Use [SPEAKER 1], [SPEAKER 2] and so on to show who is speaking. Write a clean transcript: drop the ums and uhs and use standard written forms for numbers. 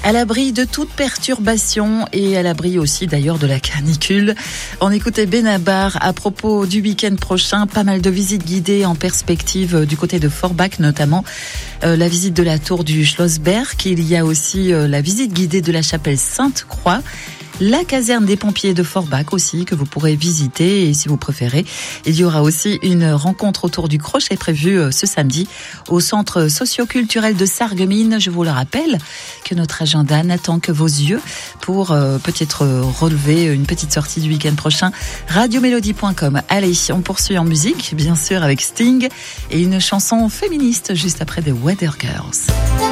[SPEAKER 1] à l'abri de toute perturbation et à l'abri aussi d'ailleurs de la canicule. On écoutait Benabar à propos du week-end prochain. Pas mal de visites guidées en perspective du côté de Forbach, notamment la visite de la tour du Schlossberg. Il y a aussi la visite guidée de la chapelle Sainte-Croix. La caserne des pompiers de Forbach aussi, que vous pourrez visiter. Et si vous préférez, il y aura aussi une rencontre autour du crochet prévue ce samedi au centre socio-culturel de Sarreguemines. Je vous le rappelle que notre agenda n'attend que vos yeux pour peut-être relever une petite sortie du week-end prochain. Radiomélodie.com. Allez, on poursuit en musique, bien sûr, avec Sting et une chanson féministe juste après The Weather Girls.